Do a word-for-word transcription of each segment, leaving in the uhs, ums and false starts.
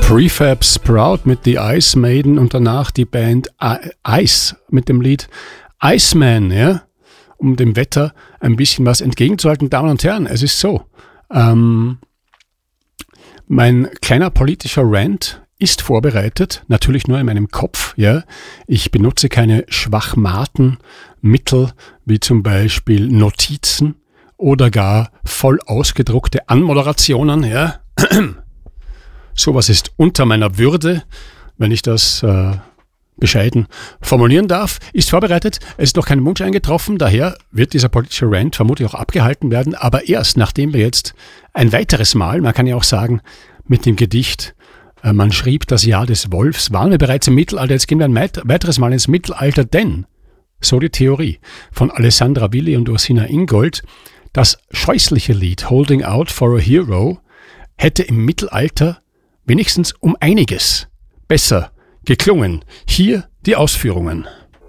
Prefab Sprout mit The Ice Maiden und danach die Band Ice mit dem Lied Iceman, ja, um dem Wetter ein bisschen was entgegenzuhalten. Damen und Herren, es ist so, ähm, mein kleiner politischer Rant ist vorbereitet, natürlich nur in meinem Kopf, ja. Ich benutze keine Schwachmatenmittel, wie zum Beispiel Notizen oder gar voll ausgedruckte Anmoderationen, ja. Sowas ist unter meiner Würde, wenn ich das äh, bescheiden formulieren darf. Ist vorbereitet, es ist noch kein Wunsch eingetroffen, daher wird dieser politische Rant vermutlich auch abgehalten werden, aber erst nachdem wir jetzt ein weiteres Mal, man kann ja auch sagen, mit dem Gedicht, äh, man schrieb das Jahr des Wolfs, waren wir bereits im Mittelalter, jetzt gehen wir ein weiteres Mal ins Mittelalter, denn, so die Theorie von Alessandra Willi und Ursina Ingold, das scheußliche Lied Holding Out for a Hero hätte im Mittelalter wenigstens um einiges besser geklungen. Hier die Ausführungen.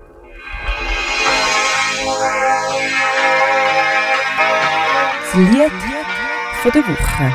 Das Lied von der Woche.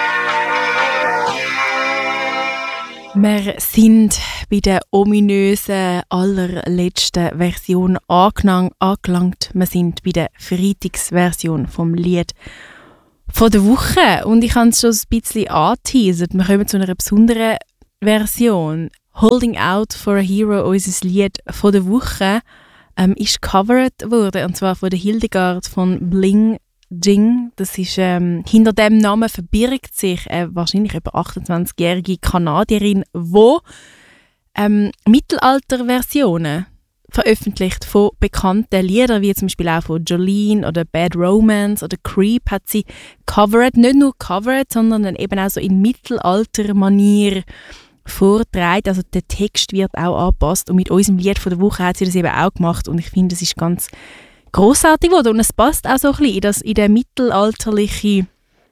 Wir sind bei der ominösen allerletzten Version angelang- angelangt. Wir sind bei der Freitagsversion vom Lied von der Woche. Und ich habe es schon ein bisschen angeteasert. Wir kommen zu einer besonderen Version. Holding Out for a Hero, unser Lied von der Woche, ähm, ist covered worden. Und zwar von der Hildegard von Bling Jing. Das ist, ähm, hinter dem Namen verbirgt sich eine wahrscheinlich über achtundzwanzigjährige Kanadierin, die ähm, Mittelalter-Versionen veröffentlicht von bekannten Liedern, wie zum Beispiel auch von Jolene oder Bad Romance oder Creep, hat sie covered, nicht nur covered, sondern dann eben auch so in Mittelalter-Manier vortragen. Also der Text wird auch angepasst und mit unserem Lied von der Woche hat sie das eben auch gemacht und ich finde, das ist ganz grossartig geworden und es passt auch so ein bisschen in, das, in den mittelalterlichen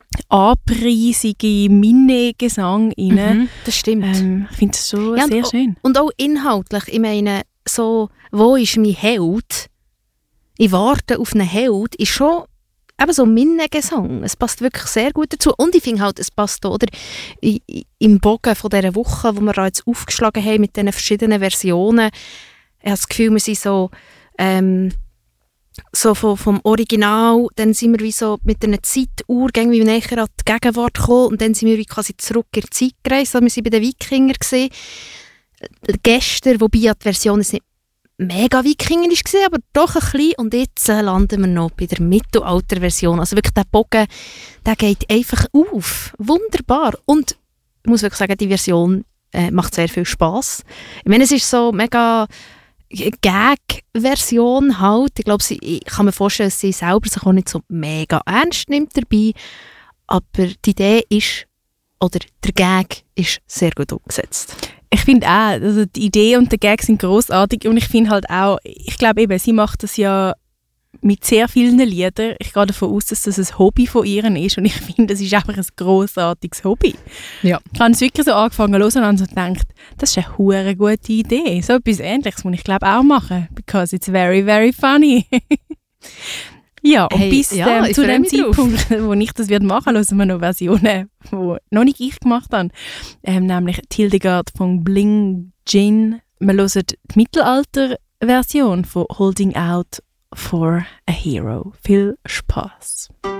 anpreisige Minnegesang rein. Mhm, das stimmt. Ähm, ich finde es schon ja, sehr und, schön. Und auch inhaltlich, ich meine, so, wo ist mein Held? Ich warte auf einen Held, ist schon eben so Minnegesang. Es passt wirklich sehr gut dazu. Und ich finde halt, es passt auch, oder, im Bogen von dieser Woche, wo wir jetzt aufgeschlagen haben mit diesen verschiedenen Versionen. Ich habe das Gefühl, wir sind so, ähm, so vom, vom Original, dann sind wir wie so mit einer Zeituhr irgendwie näher an die Gegenwart gekommen und dann sind wir wie quasi zurück in die Zeit gereist. Also wir waren bei den Wikingern gesehen. Gestern, wobei ja die Version nicht mega wikingerisch war, aber doch ein bisschen. Und jetzt äh, landen wir noch bei der Mittelalter-Version. Also wirklich, der Bogen, der geht einfach auf. Wunderbar. Und ich muss wirklich sagen, die Version äh, macht sehr viel Spass. Ich meine, es ist so mega Gag-Version halt. Ich glaube, sie, ich kann mir vorstellen, dass sie selber sich auch nicht so mega ernst nimmt dabei. Aber die Idee ist, oder der Gag ist sehr gut umgesetzt. Ich finde auch, also die Idee und der Gag sind grossartig und ich finde halt auch, ich glaube eben, sie macht das ja mit sehr vielen Liedern. Ich gehe davon aus, dass das ein Hobby von ihr ist und ich finde, das ist einfach ein grossartiges Hobby. Ja. Ich habe es wirklich so angefangen zu hören und so gedacht, das ist eine hure gute Idee. So etwas Ähnliches muss ich glaube auch machen, because it's very, very funny. Ja, und hey, bis ja, ähm, zu dem Zeitpunkt, drauf. wo ich das werde machen, hören wir noch Versionen, die noch nicht ich gemacht habe. Ähm, nämlich die Hildegard von Bling Jin. Wir hören die Mittelalter-Version von Holding Out for a Hero. Viel Spaß.